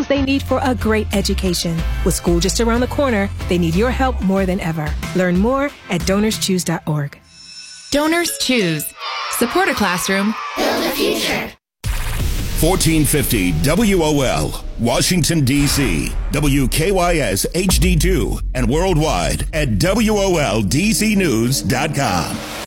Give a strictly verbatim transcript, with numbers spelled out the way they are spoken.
tools they need for a great education. With school just around the corner, they need your help more than ever. Learn more at donors choose dot org. Donors Choose. Support a classroom. Build a future. fourteen fifty W O L, Washington, D C, W K Y S H D two, and worldwide at W O L D C news dot com.